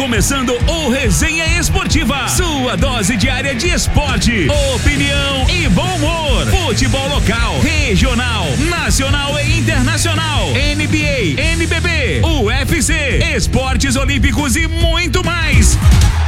começando o Resenha Esportiva, sua dose diária de esporte, opinião e bom humor. Futebol local, regional, nacional e internacional, NBA, NBB, UFC, esportes olímpicos e muito mais.